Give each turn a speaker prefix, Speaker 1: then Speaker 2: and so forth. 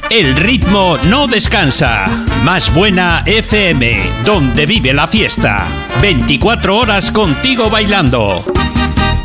Speaker 1: El ritmo no descansa. Más Buena FM, donde vive la fiesta. 24 horas contigo bailando.